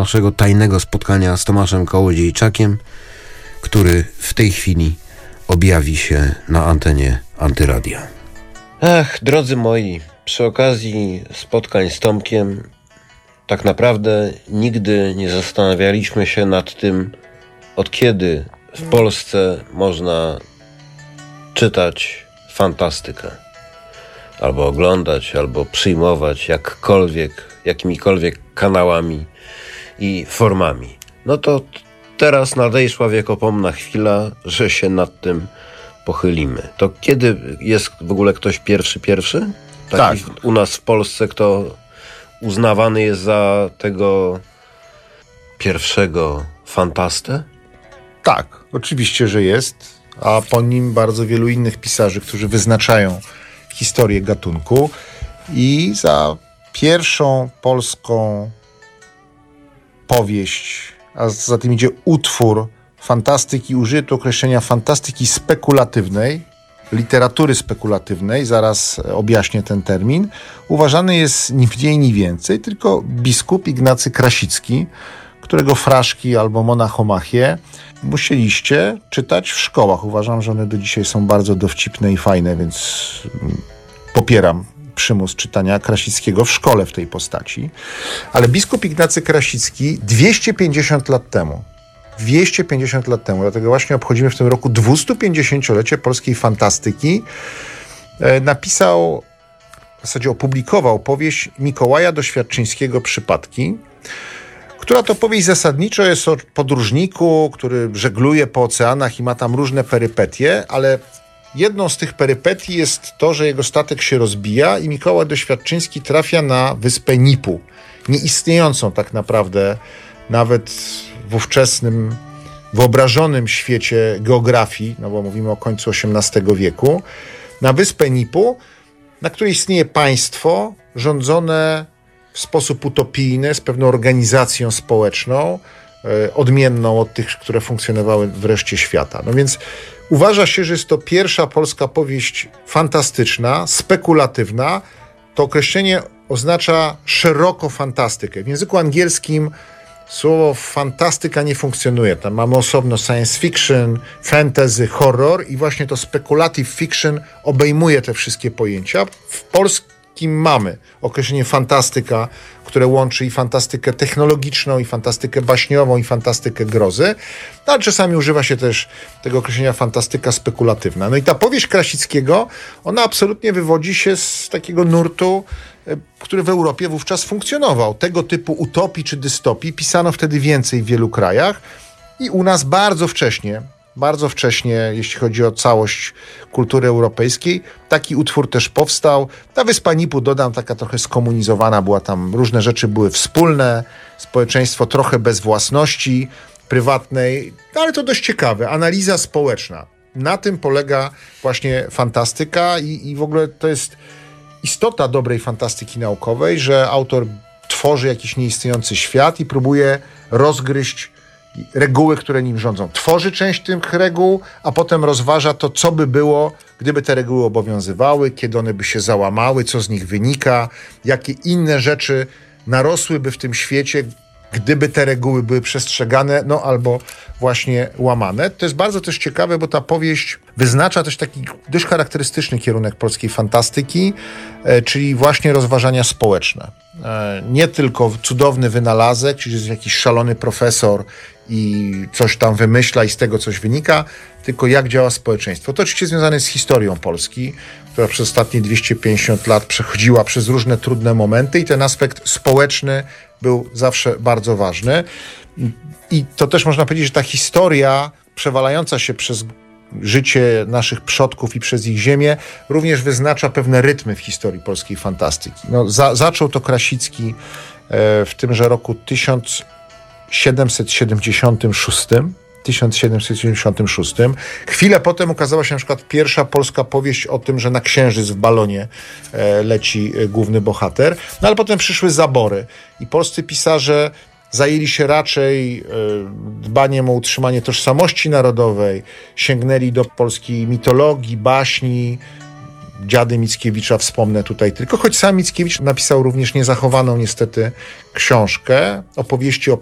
naszego tajnego spotkania z Tomaszem Kołodziejczakiem, który w tej chwili objawi się na antenie Antyradia. Ach, drodzy moi, przy okazji spotkań z Tomkiem tak naprawdę nigdy nie zastanawialiśmy się nad tym, od kiedy w Polsce można czytać fantastykę. Albo oglądać, albo przyjmować jakimikolwiek kanałami i formami. No to teraz nadejszła wiekopomna chwila, że się nad tym pochylimy. To kiedy jest w ogóle ktoś pierwszy? Taki tak. U nas w Polsce, kto uznawany jest za tego pierwszego fantastę? Tak, oczywiście, że jest, a po nim bardzo wielu innych pisarzy, którzy wyznaczają historię gatunku i za pierwszą polską powieść, a za tym idzie utwór fantastyki, użyto określenia fantastyki spekulatywnej, literatury spekulatywnej, zaraz objaśnię ten termin, uważany jest ni mniej, ni więcej, tylko biskup Ignacy Krasicki, którego fraszki albo Monachomachie musieliście czytać w szkołach. Uważam, że one do dzisiaj są bardzo dowcipne i fajne, więc popieram przymus czytania Krasickiego w szkole w tej postaci. Ale biskup Ignacy Krasicki 250 lat temu, dlatego właśnie obchodzimy w tym roku 250-lecie polskiej fantastyki, napisał, w zasadzie opublikował powieść Mikołaja Doświadczyńskiego Przypadki, która to powieść zasadniczo jest o podróżniku, który żegluje po oceanach i ma tam różne perypetie, ale jedną z tych perypetii jest to, że jego statek się rozbija i Mikołaj Doświadczyński trafia na wyspę Nipu, nieistniejącą tak naprawdę nawet w ówczesnym, wyobrażonym świecie geografii, no bo mówimy o końcu XVIII wieku, na wyspę Nipu, na której istnieje państwo rządzone w sposób utopijny, z pewną organizacją społeczną, odmienną od tych, które funkcjonowały w reszcie świata. No więc uważa się, że jest to pierwsza polska powieść fantastyczna, spekulatywna. To określenie oznacza szeroko fantastykę. W języku angielskim słowo fantastyka nie funkcjonuje. Tam mamy osobno science fiction, fantasy, horror i właśnie to speculative fiction obejmuje te wszystkie pojęcia. W polskim mamy określenie fantastyka, które łączy i fantastykę technologiczną, i fantastykę baśniową, i fantastykę grozy, ale czasami używa się też tego określenia fantastyka spekulatywna. No i ta powieść Krasickiego, ona absolutnie wywodzi się z takiego nurtu, który w Europie wówczas funkcjonował. Tego typu utopii czy dystopii pisano wtedy więcej w wielu krajach i u nas bardzo wcześnie, jeśli chodzi o całość kultury europejskiej, taki utwór też powstał. Ta wyspa Nipu, dodam, taka trochę skomunizowana była, tam różne rzeczy były wspólne, społeczeństwo trochę bez własności prywatnej, ale to dość ciekawe, analiza społeczna. Na tym polega właśnie fantastyka i w ogóle to jest istota dobrej fantastyki naukowej, że autor tworzy jakiś nieistniejący świat i próbuje rozgryźć reguły, które nim rządzą. Tworzy część tych reguł, a potem rozważa to, co by było, gdyby te reguły obowiązywały, kiedy one by się załamały, co z nich wynika, jakie inne rzeczy narosłyby w tym świecie, gdyby te reguły były przestrzegane, no albo właśnie łamane. To jest bardzo też ciekawe, bo ta powieść wyznacza też taki dość charakterystyczny kierunek polskiej fantastyki, czyli właśnie rozważania społeczne. Nie tylko cudowny wynalazek, czyli jest jakiś szalony profesor i coś tam wymyśla i z tego coś wynika, tylko jak działa społeczeństwo. To oczywiście związane jest z historią Polski, która przez ostatnie 250 lat przechodziła przez różne trudne momenty i ten aspekt społeczny był zawsze bardzo ważny. I to też można powiedzieć, że ta historia przewalająca się przez życie naszych przodków i przez ich ziemię również wyznacza pewne rytmy w historii polskiej fantastyki. No, zaczął to Krasicki w tymże roku 1776. Chwilę potem ukazała się na przykład pierwsza polska powieść o tym, że na Księżyc w balonie leci główny bohater. No ale potem przyszły zabory i polscy pisarze zajęli się raczej dbaniem o utrzymanie tożsamości narodowej, sięgnęli do polskiej mitologii, baśni, Dziady Mickiewicza wspomnę tutaj tylko, choć sam Mickiewicz napisał również niezachowaną niestety książkę, opowieści o